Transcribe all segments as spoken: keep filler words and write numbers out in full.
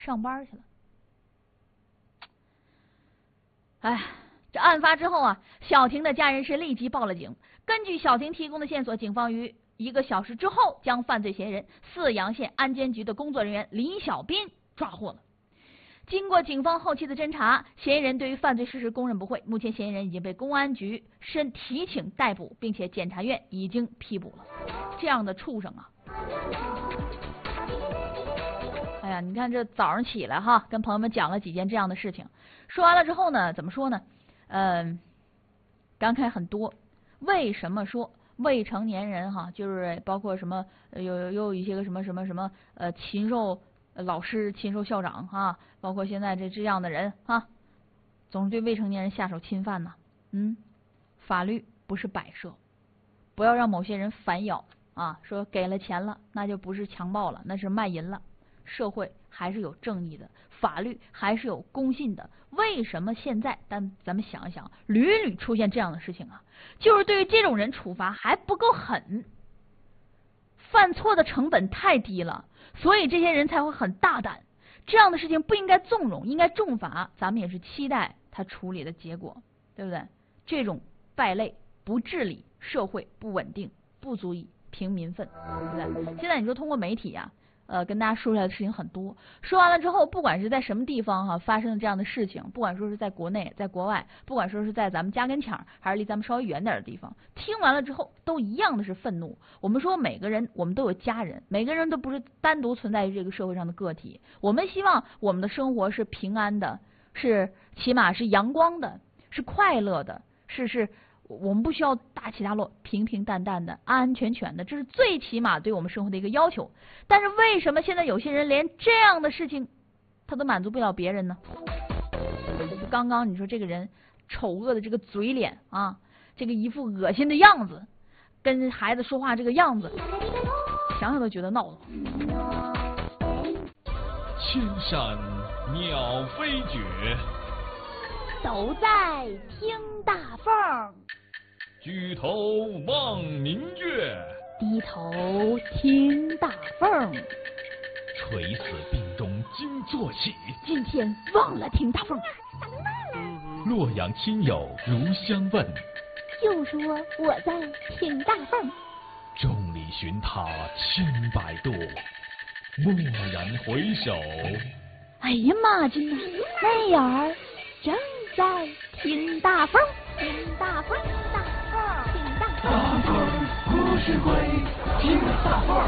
上班去了。哎，这案发之后啊，小婷的家人是立即报了警。根据小婷提供的线索，警方于一个小时之后将犯罪嫌疑人泗阳县安监局的工作人员李小斌抓获了。经过警方后期的侦查，嫌疑人对于犯罪事实供认不讳。目前嫌疑人已经被公安局申提请逮捕，并且检察院已经批捕了。这样的畜生啊！哎呀，你看这早上起来哈，跟朋友们讲了几件这样的事情。说完了之后呢，怎么说呢？嗯、呃，感慨很多。为什么说未成年人哈，就是包括什么有有有一些个什么什么什么呃禽兽老师、禽兽校长哈，包括现在这这样的人哈，总是对未成年人下手侵犯呢？嗯，法律不是摆设，不要让某些人反咬啊，说给了钱了，那就不是强暴了，那是卖淫了。社会还是有正义的，法律还是有公信的。为什么现在，但咱们想一想，屡屡出现这样的事情啊？就是对于这种人处罚还不够狠，犯错的成本太低了，所以这些人才会很大胆。这样的事情不应该纵容，应该重罚。咱们也是期待他处理的结果，对不对？这种败类不治理，社会不稳定，不足以平民愤，对不对？现在你说通过媒体啊，呃，跟大家说出来的事情很多。说完了之后，不管是在什么地方哈、啊、发生了这样的事情，不管说是在国内、在国外，不管说是在咱们家跟前儿，还是离咱们稍微远点的地方，听完了之后都一样的是愤怒。我们说每个人，我们都有家人，每个人都不是单独存在于这个社会上的个体。我们希望我们的生活是平安的，是起码是阳光的，是快乐的，是是。我们不需要大起大落，平平淡淡的，安安全全的，这是最起码对我们生活的一个要求。但是为什么现在有些人连这样的事情他都满足不了别人呢？刚刚你说这个人丑恶的这个嘴脸啊，这个一副恶心的样子，跟孩子说话这个样子，想想都觉得闹腾。 千山鸟飞绝， 都在听大凤。 举头望明月， 低头听大凤。 垂死病中惊坐起， 今天忘了听大凤。 洛阳亲友如相问， 就说我在听大凤。 众里寻他千百度，蓦然回首， 哎呀妈呀，那眼儿正在听大凤，听大凤，大凤，听大凤。 大凤故事会，听大凤。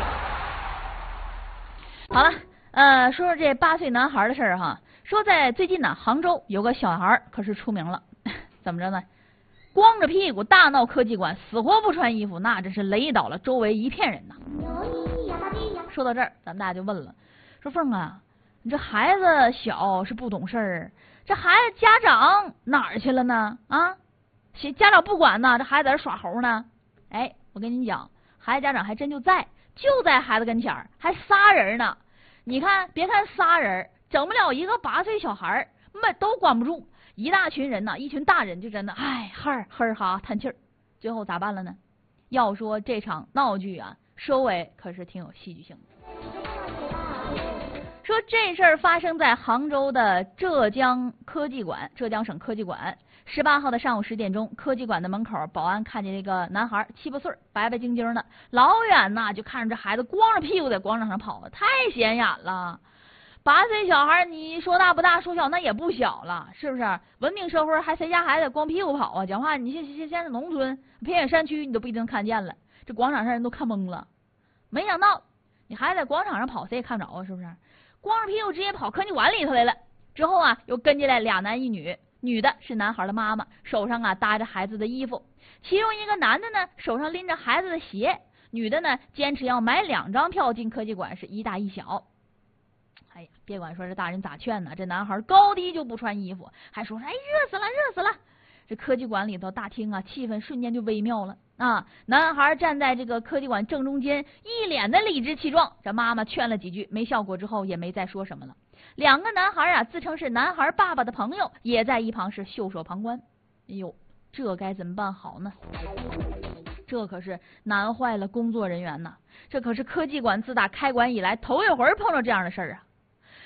好了，呃，说说这八岁男孩的事儿哈。说在最近呢，杭州有个小孩可是出名了，怎么着呢？光着屁股大闹科技馆，死活不穿衣服，那真是雷倒了周围一片人呐。说到这儿，咱们大家就问了，说凤啊，你这孩子小是不懂事儿，这孩子家长哪儿去了呢？啊，家长不管呢，这孩子在这耍猴呢。哎，我跟你讲，孩子家长还真就在，就在孩子跟前儿，还仨人呢。你看，别看仨人，整不了一个八岁小孩，们都管不住。一大群人呐，一群大人就真的，哎，呵呵哈叹气儿。最后咋办了呢？要说这场闹剧啊，收尾可是挺有戏剧性的。说这事儿发生在杭州的浙江科技馆，浙江省科技馆。十八号的上午十点钟，科技馆的门口，保安看见这个男孩七八岁，白白净净的，老远呐就看着这孩子光着屁股在广场上跑，太显眼了。八岁小孩，你说大不大，说小那也不小了，是不是？文明社会还谁家孩子光屁股跑啊？讲话，你现现现在农村偏远山区，你都不一定看见了，这广场上人都看懵了。没想到你还在广场上跑，谁也看不着啊，是不是？光着屁股直接跑科技馆里头来了。之后啊，又跟进来俩男一女，女的是男孩的妈妈，手上啊搭着孩子的衣服，其中一个男的呢手上拎着孩子的鞋，女的呢坚持要买两张票进科技馆，是一大一小。哎呀，别管说这大人咋劝呢，这男孩高低就不穿衣服，还说哎热死了热死了。这科技馆里头大厅啊，气氛瞬间就微妙了啊！男孩站在这个科技馆正中间，一脸的理直气壮。这妈妈劝了几句没效果之后，也没再说什么了。两个男孩啊，自称是男孩爸爸的朋友，也在一旁是袖手旁观。哎呦，这该怎么办好呢？这可是难坏了工作人员呐！这可是科技馆自打开馆以来头一回碰到这样的事儿啊！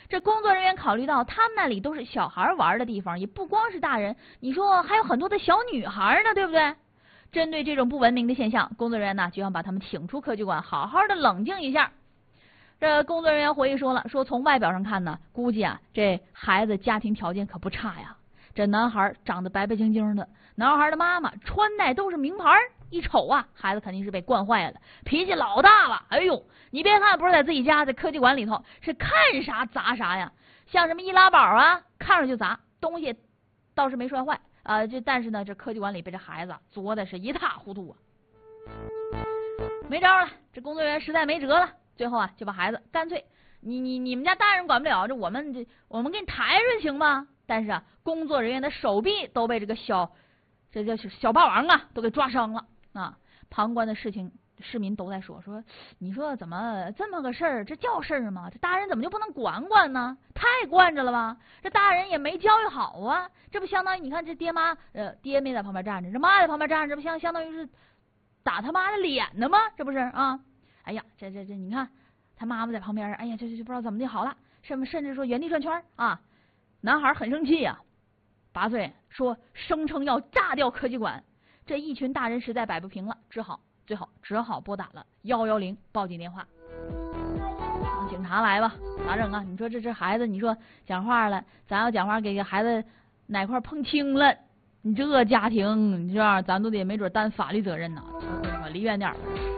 这工作人员考虑到他们那里都是小孩玩的地方，也不光是大人，你说还有很多的小女孩呢，对不对？针对这种不文明的现象，工作人员呢就想把他们请出科技馆，好好的冷静一下。这工作人员回忆说了，说从外表上看呢，估计啊这孩子家庭条件可不差呀。这男孩长得白白净净的，男孩的妈妈穿戴都是名牌，一瞅啊，孩子肯定是被惯坏了，脾气老大了。哎呦，你别看不是在自己家，在科技馆里头是看啥砸啥呀，像什么易拉宝啊，看着就砸，东西倒是没摔坏啊、呃。这但是呢，这科技馆里被这孩子作的是一塌糊涂啊。没招了，这工作人员实在没辙了，最后啊就把孩子干脆，你你你们家大人管不了，这我们这我们给你抬出去行吗？但是啊，工作人员的手臂都被这个小这叫小霸王啊都给抓伤了啊！旁观的事情市民都在说说，你说怎么这么个事儿？这叫事儿吗？这大人怎么就不能管管呢？太惯着了吧？这大人也没教育好啊！这不相当于你看这爹妈呃爹没在旁边站着，这妈在旁边站着，这不相相当于是打他妈的脸呢吗？这不是啊？哎呀，这这这你看他妈妈在旁边，哎呀，这这就不知道怎么的好了，甚至甚至说原地转圈啊！男孩很生气呀、啊，八岁说声称要炸掉科技馆，这一群大人实在摆不平了，只好最好只好拨打了幺幺零报警电话，让警察来吧，咋整啊？你说这这孩子，你说讲话了，咱要讲话给个孩子哪块碰青了，你这家庭你这样咱都得没准担法律责任呢，离远点。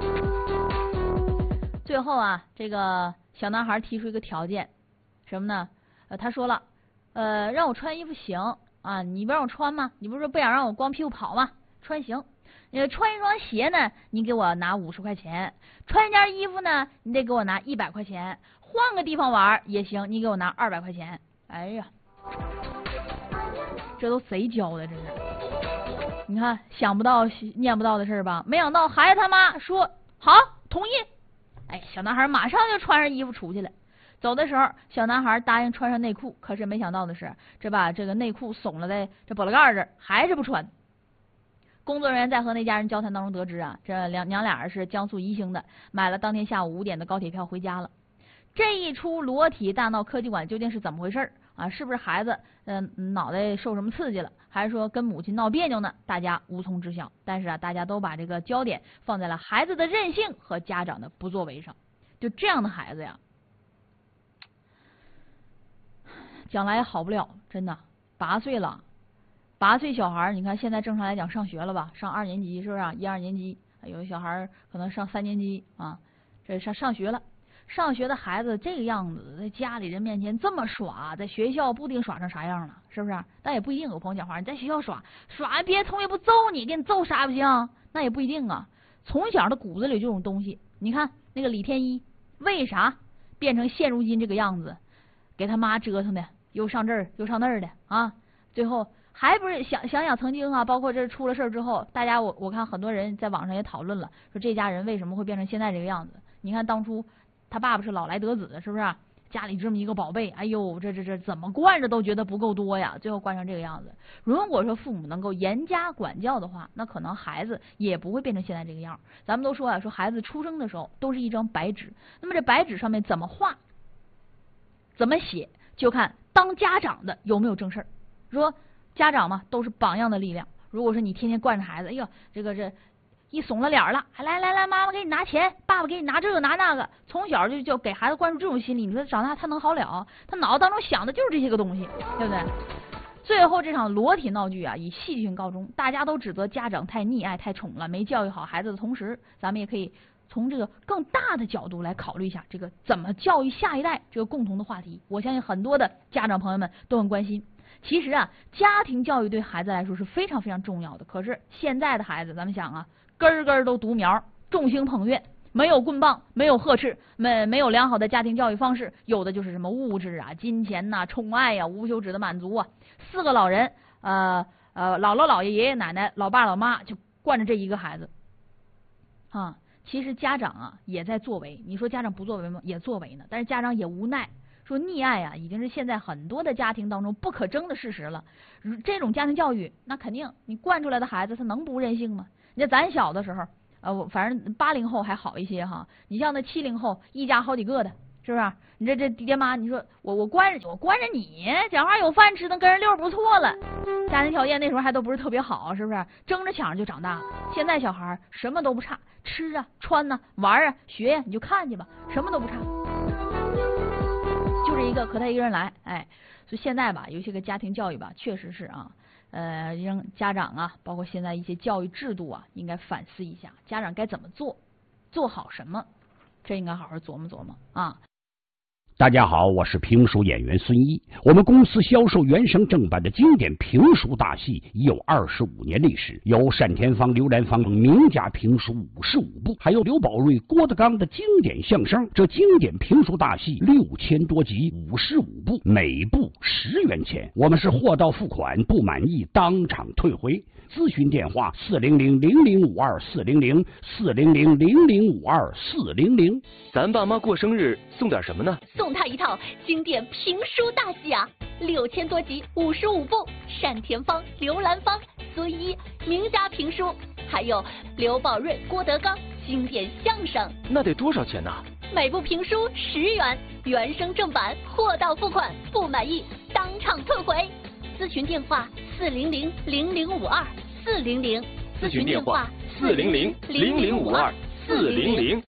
最后啊，这个小男孩提出一个条件，什么呢？呃，他说了。呃，让我穿衣服行啊，你不让我穿吗？你不是不想让我光屁股跑吗？穿行，呃，穿一双鞋呢，你给我拿五十块钱；穿一件衣服呢，你得给我拿一百块钱；换个地方玩也行，你给我拿二百块钱。哎呀，这都谁教的？这是，你看想不到念不到的事儿吧？没想到孩子他妈说好同意，哎，小男孩马上就穿上衣服出去了。走的时候，小男孩答应穿上内裤，可是没想到的是，这把这个内裤松了在这脖子盖这儿，还是不穿。工作人员在和那家人交谈当中得知啊，这两娘俩是江苏宜兴的，买了当天下午五点的高铁票回家了。这一出裸体大闹科技馆究竟是怎么回事啊？是不是孩子嗯、呃、脑袋受什么刺激了，还是说跟母亲闹别扭呢？大家无从知晓。但是啊，大家都把这个焦点放在了孩子的任性和家长的不作为上。就这样的孩子呀，将来也好不了，真的。八岁了，八岁小孩，你看现在正常来讲上学了吧？上二年级是不是啊？一二年级，有的小孩可能上三年级啊，这上上学了。上学的孩子这个样子，在家里人面前这么耍，在学校不定耍成啥样了，是不是？但也不一定。有朋友讲话，你在学校耍耍，别同学不揍你，给你揍啥不行？那也不一定啊。从小的骨子里这种东西，你看那个李天一，为啥变成现如今这个样子？给他妈折腾的，又上这儿又上那儿的啊！最后还不是想想想曾经啊，包括这出了事儿之后，大家我我看很多人在网上也讨论了，说这家人为什么会变成现在这个样子？你看当初他爸爸是老来得子，是不是？家里这么一个宝贝，哎呦，这这这怎么惯着都觉得不够多呀，最后惯成这个样子。如果说父母能够严加管教的话，那可能孩子也不会变成现在这个样。咱们都说啊，说孩子出生的时候都是一张白纸，那么这白纸上面怎么画？怎么写，就看当家长的有没有正事儿。说家长嘛，都是榜样的力量。如果说你天天惯着孩子，哎呦，这个这一怂了脸了，来来来，妈妈给你拿钱，爸爸给你拿这个拿那个，从小就就给孩子灌输这种心理，你说长大他能好了？他脑子当中想的就是这些个东西，对不对？最后这场裸体闹剧啊，以戏剧性告终。大家都指责家长太溺爱、太宠了，没教育好孩子的同时，咱们也可以从这个更大的角度来考虑一下这个怎么教育下一代这个共同的话题。我相信很多的家长朋友们都很关心。其实啊，家庭教育对孩子来说是非常非常重要的。可是现在的孩子，咱们想啊，根根都独苗，众星捧月，没有棍棒，没有呵斥，没没有良好的家庭教育方式，有的就是什么物质啊、金钱呐、啊、宠爱呀、啊、无休止的满足啊。四个老人，呃呃，姥姥姥爷、爷爷奶奶、老爸老妈，就惯着这一个孩子啊。其实家长啊也在作为，你说家长不作为吗？也作为呢，但是家长也无奈。说溺爱啊，已经是现在很多的家庭当中不可争的事实了。这种家庭教育，那肯定你惯出来的孩子，他能不任性吗？你看咱小的时候，呃，反正八零后还好一些哈。你像那七零后，一家好几个的， 是不是？你这这爹妈，你说我我关着我关着你，小孩有饭吃，能跟人溜不错了。家庭条件那时候还都不是特别好，是不是？争着抢着就长大了。现在小孩什么都不差，吃啊、穿啊、玩啊、学呀、啊，你就看去吧，什么都不差。就这一个，可他一个人来，哎，所以现在吧，有些个家庭教育吧，确实是啊，呃，让家长啊，包括现在一些教育制度啊，应该反思一下，家长该怎么做，做好什么，这应该好好琢磨琢磨啊。 大家好，我是评书演员孙一。我们公司销售原声正版的经典评书大戏已有二十五年历史，有单田芳、刘兰芳等名家评书五十五部，还有刘宝瑞、郭德纲的经典相声。这经典评书大戏六千多集，五十五部，每部十元钱。我们是货到付款，不满意当场退回。咨询电话：四零零零零五二四零零四零零零零五二四零零。 咱爸妈过生日送点什么呢？ 送他一套经典评书大戏啊，六千多集，五十五部，单田芳、刘兰芳、孙一名家评书，还有刘宝瑞、郭德纲经典相声。 那得多少钱呢？ 每部评书十元，原声正版，货到付款，不满意当场退回。咨询电话：四零零零零五二四零零。 咨询电话：四零零零零五二四零零。